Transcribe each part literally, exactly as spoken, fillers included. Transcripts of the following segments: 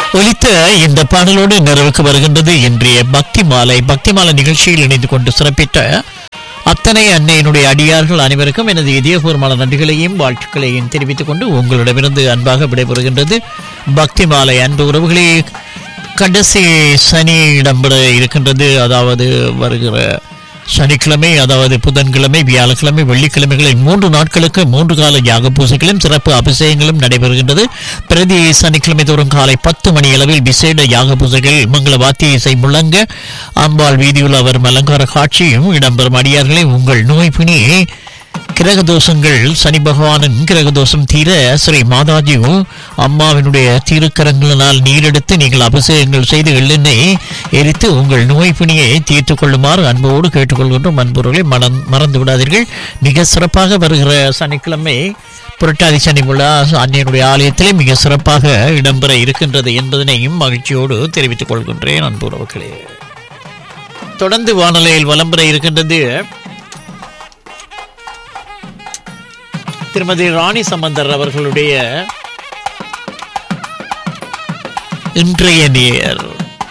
ஒலித்த இந்த பாடலோடு நிறைவுக்கு வருகின்றது இன்றைய பக்தி மாலை. பக்தி மாலை நிகழ்ச்சியில் இணைந்து கொண்டு சிறப்பித்த அத்தனை அன்னையினுடைய அடியார்கள் அனைவருக்கும் எனது இதயபூர்வமான நன்றிகளையும் வாழ்த்துக்களையும் தெரிவித்துக் கொண்டு உங்களிடமிருந்து அன்பாக விடைபெறுகின்றது பக்தி மாலை. அன்பு உறவுகளே, கடைசி சனி இடம்பெற இருக்கின்றது. அதாவது வருகிற சனிக்கிழமை, அதாவது புதன்கிழமை, வியாழக்கிழமை, வெள்ளிக்கிழமைகளில் மூன்று நாட்களுக்கு மூன்று கால யாக பூசைகளும் சிறப்பு அபிஷேகங்களும் நடைபெறுகின்றது. பிரதி சனிக்கிழமை தோறும் காலை பத்து மணி அளவில் விசேட யாக பூசைகள் மங்கள வாத்திய இசை முழங்க அம்பாள் வீதியில் அவர் அலங்கார காட்சியும் இடம்பெறும். அடியார்களே, உங்கள் நோய் பிணி கிரகதோஷங்கள், சனி பகவானின் கிரகதோஷம் தீர ஸ்ரீ மாதாஜி அம்மாவினுடைய திருக்கரங்களினால் நீரெடுத்து நீங்கள் அபிஷேகங்கள் செய்து எள்ளெண்ணெய் எரித்து உங்கள் நோய் பிணியை தீர்த்து கொள்ளுமாறு அன்போடு கேட்டுக்கொள்கின்றோம். அன்புறவர்களை மனம் மறந்து விடாதீர்கள். மிக சிறப்பாக வருகிற சனிக்கிழமை புரட்டாதி சனி விழா அன்னையனுடைய ஆலயத்திலே மிக சிறப்பாக இடம்பெற இருக்கின்றது என்பதனையும் மகிழ்ச்சியோடு தெரிவித்துக் கொள்கின்றேன். அன்புறவர்களே, தொடர்ந்து வானொலியில் வலம் பெற இருக்கின்றது திருமதி ராணி சம்பந்தர் அவர்களுடைய இன்றைய நேர்.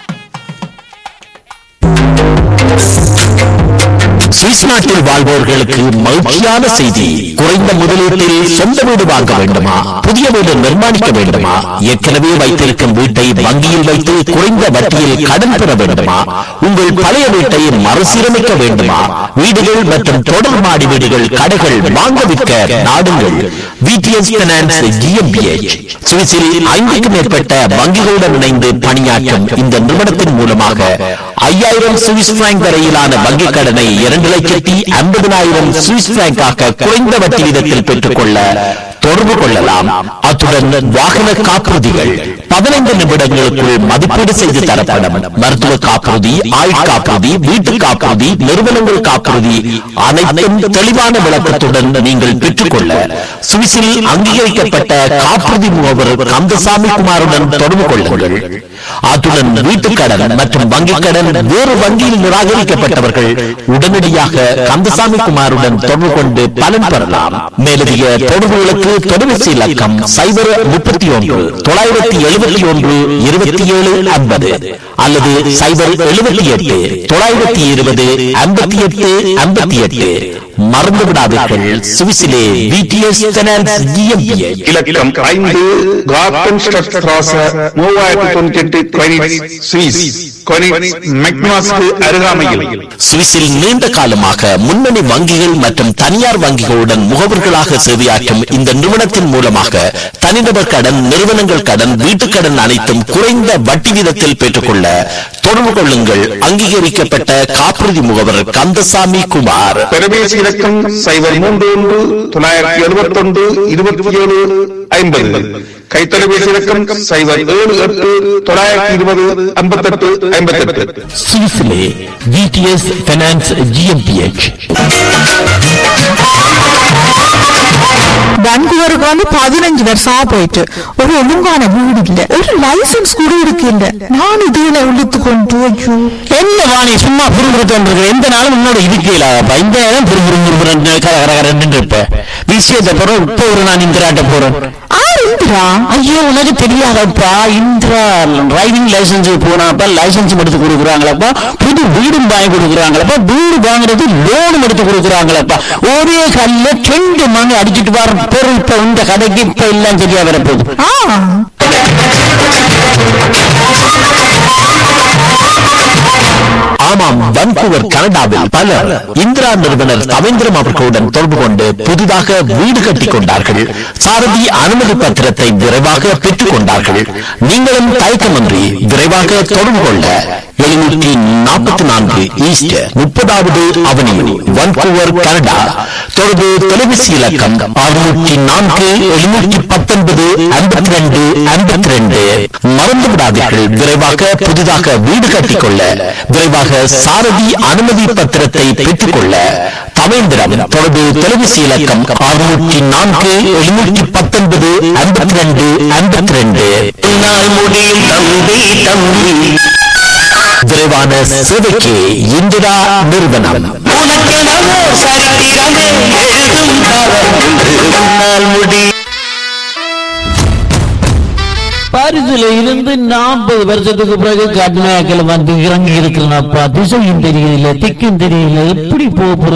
சுவிஸ் நாட்டில் வாழ்வோர்களுக்கு மகிழ்ச்சியான செய்தி. குறைந்த முதலீட்டில் சொந்த வீடு வாங்க வேண்டுமா? புதிய வீடு நிர்மாணிக்க வேண்டுமா? ஏற்கனவே வைத்திருக்கும் வீட்டை வங்கியில் வைத்து குறைந்த வட்டியில் கடன் பெற வேண்டுமா? உங்கள் பழைய வீட்டை மறுசீரமைக்க வேண்டுமா? வீடுகள் மற்றும் தொடர் மாடி வீடுகள், கடைகள் வாங்க விற்க நாடுங்கள் விடிஎஸ் பைனான்ஸ் ஜிஎம்பிஎச். சுவிஸில் ஐந்துக்கும் மேற்பட்ட வங்கிகளுடன் இணைந்து பணியாற்றும் இந்த நிறுவனத்தின் மூலமாக ஐயாயிரம் சுவிஸ் பிராங்க் வரையிலான வங்கிக் கடனை இரண்டு லட்சத்தி ஐம்பதினாயிரம் சுவிஸ் பிராங்காக குறைந்த வட்டி வீதத்தில் பெற்றுக் கொள்ள தொடர்பு கொள்ளலாம். அத்துடன் வாகன காப்புறுதிகள் பதினைந்து நிமிடங்களுக்குள் மதிப்பீடு செய்து தரப்படும். மருத்துவ காப்புறுதி, ஆயுள் காப்புறுதி, வீட்டு காப்புறுதி, நிறுவனங்கள் காப்புறுதி அனைத்தும் தெளிவான விளக்கத்துடன் நீங்கள் பெற்றுக்கொள்ள சுவிஸில் அங்கீகரிக்கப்பட்ட காப்புறுதி முகவர் கந்தசாமி குமாருடன் தொடர்பு கொள்ளுங்கள். அத்துடன் வீட்டுக் கடன் மற்றும் வங்கிக் கடன் வேறு வங்கியில் நிராகரிக்கப்பட்டவர்கள் உடனடியாக கந்தசாமி குமாருடன் தொடர்பு கொண்டு பலன் பெறலாம். மேலதிக தொடர்புகளுக்கு தொலைபேசி இலக்கம் சைபர் முப்பத்தி ஒன்று தொள்ளாயிரத்தி எழுபத்தி ஒன்று இருபத்தி ஏழு ஐம்பது அல்லது சைபர் எழுபத்தி எட்டு தொள்ளாயிரத்தி இருபது ஐம்பத்தி எட்டு ஐம்பத்தி எட்டு. மறந்து விடாதீர்கள், சுவிஸிலே விடிஎஸ் பைனான்ஸ் ஜிஎம்பிஎச். இலக்கம் ஐந்து கார்டன் ஸ்ட்ராஸ மூவாயிரத்தி தொண்ணூத்தி எட்டு கொனிட்ஸ் சுவிஸ். கொனிட்ஸ் மெக்னாஸ்க்கு அருகாமையில். சுவிஸில் நீண்ட காலமாக முன்னணி வங்கிகள் மற்றும் தனியார் வங்கிகளுடன் முகவர்களாக சேவையாற்றும் இந்த நிறுவனத்தின் மூலமாக தனிநபர் கடன், நிறுவனங்கள் கடன், வீட்டுக் கடன் அனைத்தும் குறைந்த வட்டி வீதத்தில் பெற்றுக்கொள்ள தொடர்பு கொள்ளுங்கள். அங்கீகரிக்கப்பட்ட காப்புறுதி முகவர் கந்தசாமி குமார். தொலைபேசி இலக்கம் சைபர் மூன்று ஒன்று தொள்ளாயிரத்தி எழுபத்தி ஒன்று இருபத்தி ஏழு ஐம்பது. கைத்தொலைபேசி இலக்கம் சைபர் ஏழு எட்டு தொள்ளாயிரத்தி இருபது ஐம்பத்தி எட்டு ஐம்பத்தி எட்டு. சுவிஸிலே விடிஎஸ் பைனான்ஸ் ஜிஎம்பிஎச். வான்கூவருக்கு வந்து பதினஞ்சு வருஷம் போயிட்டு ஒரு ஒழுங்கான வீடு இல்ல, ஒரு லைசன்ஸ் கூட இருக்கு இல்ல. நான் இதுல உள்ளித்து கொண்டு என்ன வாணி சும்மா புரிபுறுத்தன் இருக்கு. எந்த நாளும் முன்னோட இருக்கல இந்த நேரம் புரிபுறு கரகரன்னு இருப்ப விஷயத்தை போறோம். இப்ப ஒரு நான் இந்திராட்ட போறேன். இந்திரா? ஐயோ, உனக்கு தெரியாதப்பா, இந்திரா டிரைவிங் லைசன்ஸ் போனாப்பா லைசன்ஸ் எடுத்து கொடுக்குறாங்களப்பா, புது வீடும் வாங்கி கொடுக்குறாங்களப்பா, வீடு வாங்குறது லோனும் எடுத்து கொடுக்குறாங்களப்பா. ஒரே கல்ல ரெண்டு மணி அடிச்சுட்டு வர பொருள் இப்ப இந்த கதைக்கு இப்ப எல்லாம் சரியா வரப்போகுது. ஆமாம், வான்கூவர் கனடாவில் பலர் இந்திரா நிறுவனர் தவேந்திரம் அவர்களுடன் தொடர்பு கொண்டு புதிதாக வீடு கட்டிக் கொண்டார்கள். சாரதி அனுமதி பத்திரத்தை விரைவாக பெற்றுக் கொண்டார்கள். நீங்களும் தயக்கமின்றி விரைவாக தொடர்பு கொள்ள எழுநூற்றி நாற்பத்தி நான்கு ஈஸ்ட் முப்பதாவது அவனியூ, வான்கூவர் கனடா. தொடர்பு தொலைபேசி இலக்கம் அறுநூற்றி நான்கு எழுநூற்றி பத்தொன்பது ஐம்பத்தி ரெண்டு ஐம்பத்தி ரெண்டு. மறந்து விடாதீர்கள், விரைவாக புதிதாக வீடு கட்டிக்கொள்ள விரைவாக சாரதி அனுமதி பத்திரத்தை பெற்றுக் கொள்ள தவேந்திரம். தொடர்பு தொலைபேசி இலக்கம் அறுநூற்றி நான்கு எழுநூற்றி பத்தொன்பது ஐம்பத்தி ரெண்டு ஐம்பத்தி ரெண்டு. முடியும் தம்பி தம்பி விரைவான சேவைக்கு இந்திரா நிறுவனம். பாரிஸ்ல இருந்து நாற்பது வருஷத்துக்கு பிறகு கடுமையாக்கல வந்து இறங்கி இருக்கிறனப்பா. திசையும் தெரியல, திக்கும் தெரியல, எப்படி போக போறது